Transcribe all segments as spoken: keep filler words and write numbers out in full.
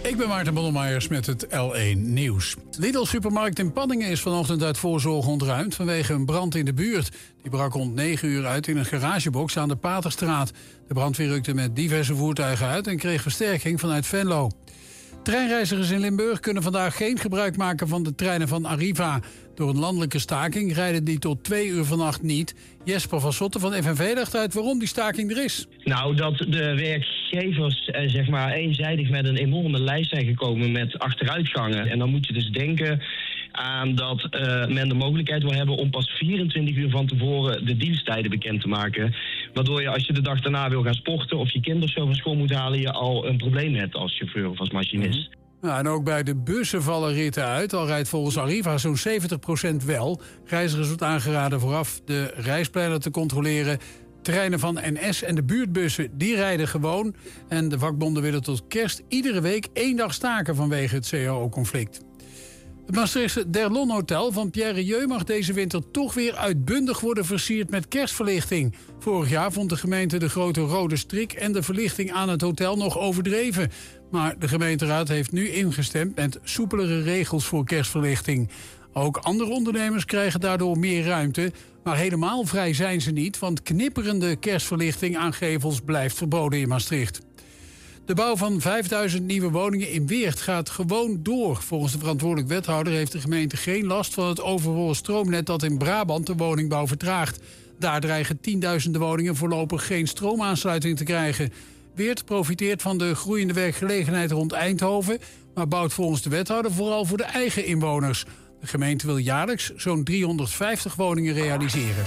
Ik ben Maarten Bollemeyers met het L één Nieuws. Lidl Supermarkt in Panningen is vanochtend uit voorzorg ontruimd vanwege een brand in de buurt. Die brak rond negen uur uit in een garagebox aan de Paterstraat. De brandweer rukte met diverse voertuigen uit en kreeg versterking vanuit Venlo. Treinreizigers in Limburg kunnen vandaag geen gebruik maken van de treinen van Arriva. Door een landelijke staking rijden die tot twee uur vannacht niet. Jesper van Sotten van F N V legt uit waarom die staking er is. Nou, dat de werkgevers eh, zeg maar eenzijdig met een enorme lijst zijn gekomen met achteruitgangen. En dan moet je dus denken aan dat uh, men de mogelijkheid wil hebben om pas vierentwintig uur van tevoren de diensttijden bekend te maken. Waardoor je als je de dag daarna wil gaan sporten of je kinderen zo van school moet halen, je al een probleem hebt als chauffeur of als machinist. Mm-hmm. Nou, en ook bij de bussen vallen ritten uit. Al rijdt volgens Arriva zo'n zeventig procent wel. Reizigers wordt aangeraden vooraf de reisplannen te controleren. Treinen van N S en de buurtbussen, die rijden gewoon. En de vakbonden willen tot kerst iedere week één dag staken vanwege het C A O-conflict. Het Maastrichtse Derlon Hotel van Pierre Rieu mag deze winter toch weer uitbundig worden versierd met kerstverlichting. Vorig jaar vond de gemeente de grote rode strik en de verlichting aan het hotel nog overdreven. Maar de gemeenteraad heeft nu ingestemd met soepelere regels voor kerstverlichting. Ook andere ondernemers krijgen daardoor meer ruimte. Maar helemaal vrij zijn ze niet, want knipperende kerstverlichting aan gevels blijft verboden in Maastricht. De bouw van vijfduizend nieuwe woningen in Weert gaat gewoon door. Volgens de verantwoordelijk wethouder heeft de gemeente geen last van het overvolle stroomnet dat in Brabant de woningbouw vertraagt. Daar dreigen tienduizenden woningen voorlopig geen stroomaansluiting te krijgen. Weert profiteert van de groeiende werkgelegenheid rond Eindhoven, maar bouwt volgens de wethouder vooral voor de eigen inwoners. De gemeente wil jaarlijks zo'n driehonderdvijftig woningen realiseren.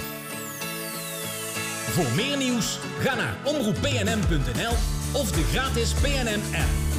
Voor meer nieuws, ga naar omroep p n m punt n l of de gratis P N M app.